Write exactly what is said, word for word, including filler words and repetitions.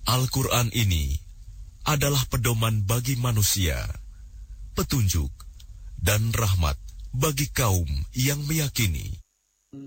Al-Quran ini adalah pedoman bagi manusia, petunjuk dan rahmat bagi kaum yang meyakini.